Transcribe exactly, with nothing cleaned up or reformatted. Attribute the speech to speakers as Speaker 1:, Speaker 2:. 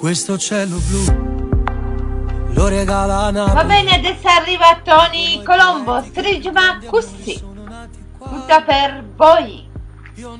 Speaker 1: questo cielo blu lo regala Napoli.
Speaker 2: Va bene, adesso arriva Tony Colombo, Strigma Cussi, tutta per voi.